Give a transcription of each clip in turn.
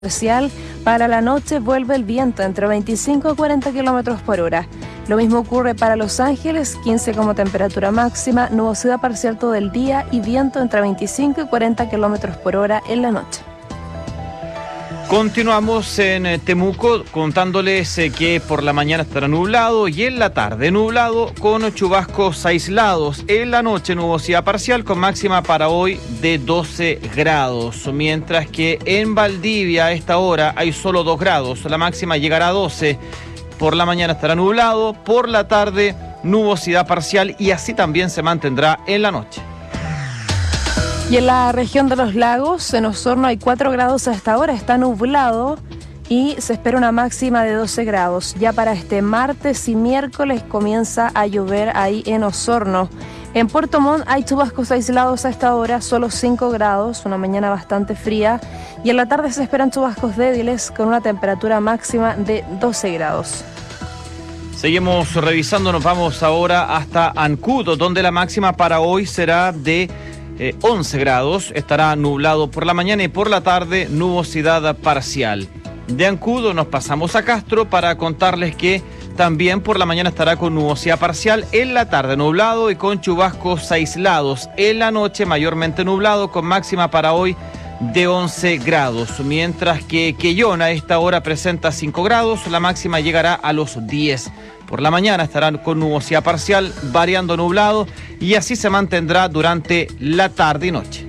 parcial. Para la noche vuelve el viento entre 25 a 40 kilómetros por hora. Lo mismo ocurre para Los Ángeles, 15 como temperatura máxima, nubosidad parcial todo el día y viento entre 25 y 40 kilómetros por hora en la noche. Continuamos en Temuco contándoles que por la mañana estará nublado y en la tarde nublado con chubascos aislados. En la noche nubosidad parcial con máxima para hoy de 12 grados. Mientras que en Valdivia a esta hora hay solo 2 grados. La máxima llegará a 12. Por la mañana estará nublado, por la tarde nubosidad parcial y así también se mantendrá en la noche. Y en la región de los lagos, en Osorno hay 4 grados a esta hora, está nublado y se espera una máxima de 12 grados. Ya para este martes y miércoles comienza a llover ahí en Osorno. En Puerto Montt hay chubascos aislados a esta hora, solo 5 grados, una mañana bastante fría. Y en la tarde se esperan chubascos débiles con una temperatura máxima de 12 grados. Seguimos revisando, nos vamos ahora hasta Ancudo, donde la máxima para hoy será de 11 grados, estará nublado por la mañana y por la tarde nubosidad parcial. De Ancudo nos pasamos a Castro para contarles que también por la mañana estará con nubosidad parcial, en la tarde nublado y con chubascos aislados, en la noche mayormente nublado con máxima para hoy de 11 grados, mientras que Quellón a esta hora presenta 5 grados, la máxima llegará a los 10. Por la mañana estarán con nubosidad parcial, variando nublado, y así se mantendrá durante la tarde y noche.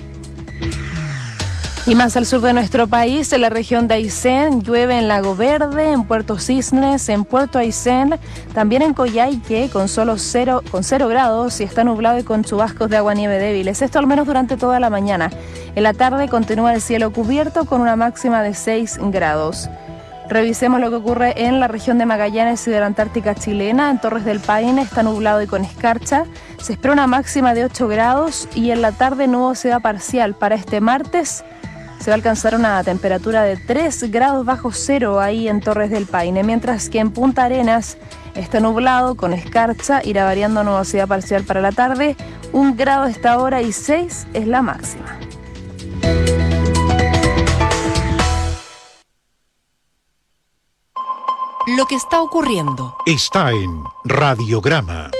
Y más al sur de nuestro país, en la región de Aysén, llueve en Lago Verde, en Puerto Cisnes, en Puerto Aysén, también en Coyhaique, con 0 grados, y está nublado y con chubascos de agua-nieve débiles. Esto al menos durante toda la mañana. En la tarde continúa el cielo cubierto con una máxima de 6 grados. Revisemos lo que ocurre en la región de Magallanes y de la Antártica chilena. En Torres del Paine está nublado y con escarcha. Se espera una máxima de 8 grados y en la tarde nubosidad parcial. Para este martes se va a alcanzar una temperatura de 3 grados bajo cero ahí en Torres del Paine. Mientras que en Punta Arenas está nublado con escarcha, irá variando nubosidad parcial para la tarde. 1 grado a esta hora y 6 es la máxima. Lo que está ocurriendo está en Radiograma.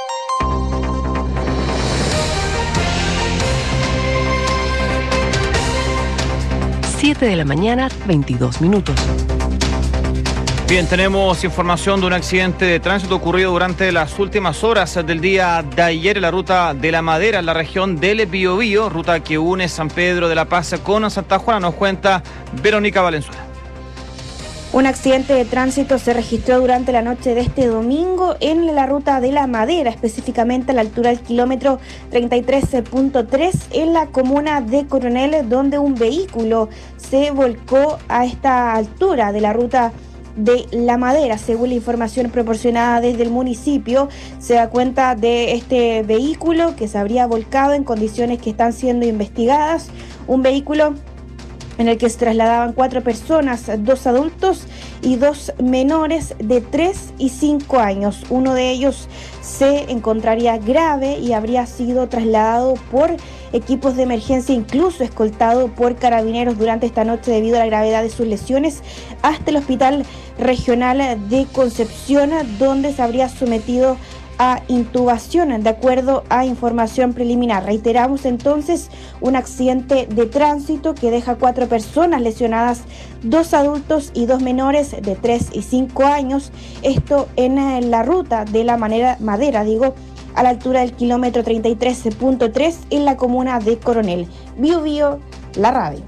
Siete de la mañana, 22 minutos. Bien, tenemos información de un accidente de tránsito ocurrido durante las últimas horas del día de ayer en la ruta de La Madera, en la región del Biobío, ruta que une San Pedro de la Paz con Santa Juana. Nos cuenta Verónica Valenzuela. Un accidente de tránsito se registró durante la noche de este domingo en la ruta de La Madera, específicamente a la altura del kilómetro 33.3 en la comuna de Coronel, donde un vehículo se volcó a esta altura de la ruta de La Madera. Según la información proporcionada desde el municipio, se da cuenta de este vehículo que se habría volcado en condiciones que están siendo investigadas. Un vehículo en el que se trasladaban 4 personas, 2 adultos y 2 menores de 3 y 5 años. Uno de ellos se encontraría grave y habría sido trasladado por equipos de emergencia, incluso escoltado por carabineros durante esta noche debido a la gravedad de sus lesiones, hasta el Hospital Regional de Concepción, donde se habría sometido a intubación, de acuerdo a información preliminar. Reiteramos entonces, un accidente de tránsito que deja 4 personas lesionadas, 2 adultos y 2 menores de 3 y 5 años. Esto en la ruta de La Madera, a la altura del kilómetro 33.3 en la comuna de Coronel. Biobío, la radio.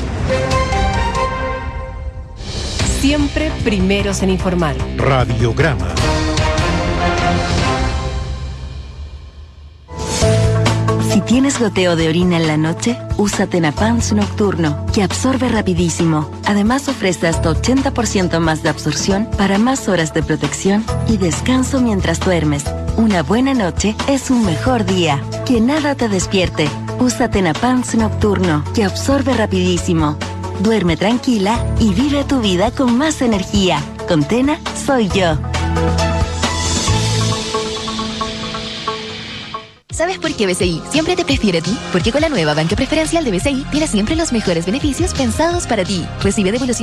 Siempre primeros en informar. Radiograma. Si tienes goteo de orina en la noche, usa Tenapans Nocturno, que absorbe rapidísimo. Además ofrece hasta 80% más de absorción para más horas de protección y descanso mientras duermes. Una buena noche es un mejor día. Que nada te despierte. Usa Tenapans Nocturno, que absorbe rapidísimo. Duerme tranquila y vive tu vida con más energía. Con Tena, soy yo. ¿Sabes por qué BCI siempre te prefiere a ti? Porque con la nueva banca preferencial de BCI tienes siempre los mejores beneficios pensados para ti. Recibe devolución